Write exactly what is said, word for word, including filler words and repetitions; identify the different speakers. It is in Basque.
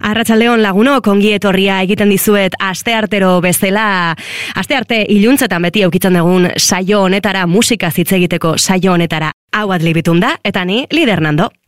Speaker 1: Arratsaldeon lagunok, ongi etorria egiten dizuet asteartero bezala, astearte iluntzetan beti aukitzen dugun saio honetara, musika hitz egiteko saio honetara. Hau Adlibitum da, eta ni Lider Nando.